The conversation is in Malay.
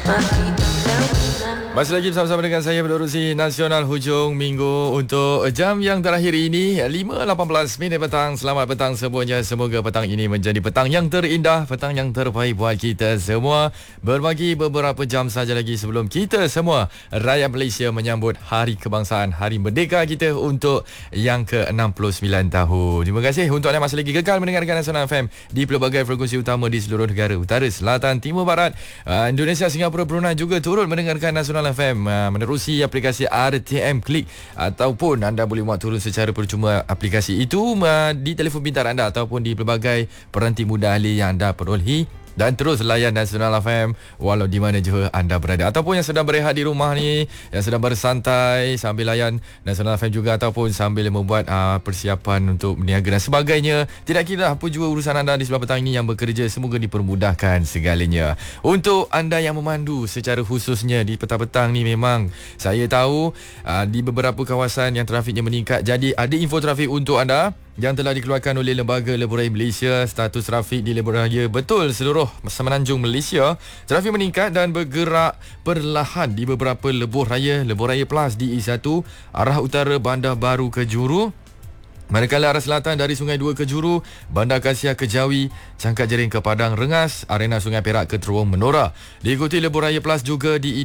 Masih lagi bersama-sama dengan saya Menerusi Nasional hujung minggu untuk jam yang terakhir ini 5.18 minit petang. Selamat petang semuanya. Semoga petang ini menjadi petang yang terindah, petang yang terbaik buat kita semua. Berbagi beberapa jam saja lagi sebelum kita semua rakyat Malaysia menyambut Hari Kebangsaan, Hari Merdeka kita untuk yang ke-69 tahun. Terima kasih untuk anda masih lagi kekal mendengarkan Nasional FM di pelbagai frekuensi utama di seluruh negara utara, selatan, timur, barat, Indonesia, Singapura, Brunei juga turut mendengarkan Nasional FM menerusi aplikasi RTM Klik, ataupun anda boleh muat turun secara percuma aplikasi itu di telefon pintar anda ataupun di pelbagai peranti mudah alih yang anda perolehi. Dan terus layan Nasional FM walau di mana jua anda berada, ataupun yang sedang berehat di rumah ni, yang sedang bersantai sambil layan Nasional FM juga, ataupun sambil membuat persiapan untuk berniaga dan sebagainya. Tidak kira apa jua urusan anda di sebelah petang ini yang bekerja, semoga dipermudahkan segalanya. Untuk anda yang memandu secara khususnya di petang-petang ni, memang saya tahu di beberapa kawasan yang trafiknya meningkat. Jadi ada info trafik untuk anda yang telah dikeluarkan oleh Lembaga Lebuh Raya Malaysia. Status trafik di lebuh raya betul seluruh semenanjung Malaysia, trafik meningkat dan bergerak perlahan di beberapa lebuh raya. Lebuh Raya Plus di E1 arah utara Bandar Baru ke Juru, manakala arah selatan dari Sungai Dua ke Juru, Bandar Kasia ke Jawi, Cangkat Jering ke Padang Rengas, Arena Sungai Perak ke Terowong Menora. Diikuti Lebuh Raya Plus juga di